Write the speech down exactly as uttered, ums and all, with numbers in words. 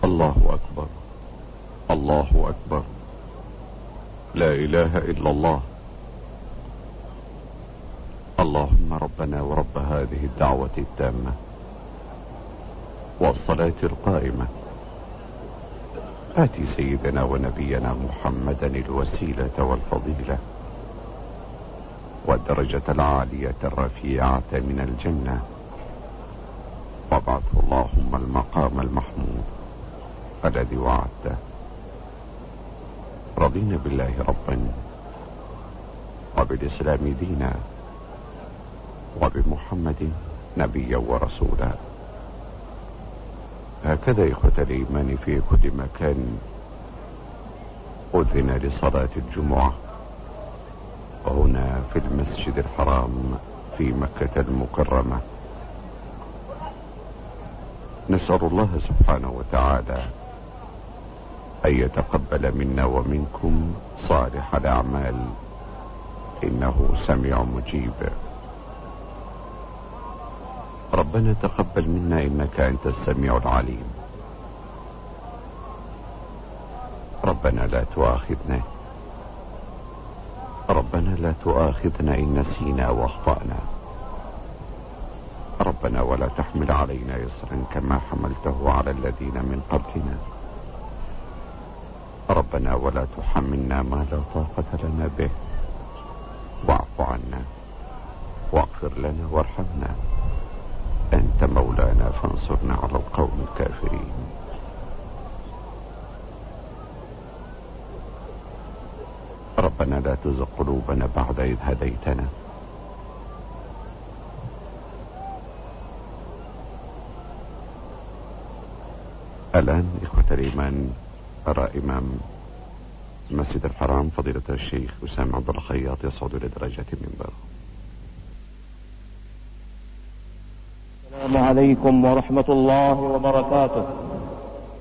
الله أكبر، الله أكبر، لا إله إلا الله. اللهم ربنا ورب هذه الدعوة التامة والصلاة القائمة، آتي سيدنا ونبينا محمدا الوسيلة والفضيلة والدرجة العالية الرفيعة من الجنة، وابعثه اللهم المقام المحمود الذي وعدته. رضينا بالله ربا وبالإسلام دينا وبمحمد نبيا ورسولا. هكذا إخوة الإيمان في كل مكان أذن لصلاة الجمعة هنا في المسجد الحرام في مكة المكرمة. نسأل الله سبحانه وتعالى أن يتقبل منا ومنكم صالح الأعمال، إنه سميع مجيب. ربنا تقبل منا إنك أنت السميع العليم. ربنا لا تؤاخذنا ربنا لا تؤاخذنا إن نسينا واخطأنا. ربنا ولا تحمل علينا إصرا كما حملته على الذين من قبلنا. ربنا ولا تحملنا ما لا طاقة لنا به. واعف عنا واغفر لنا وارحمنا، أنت مولانا فانصرنا على القوم الكافرين. ربنا لا تزغ قلوبنا بعد إذ هديتنا. الآن إخوة الإيمان أرى إمام المسجد الحرام فضيلة الشيخ أسامة عبد الخياط يصعد إلى درجة المنبر. السلام عليكم ورحمة الله وبركاته.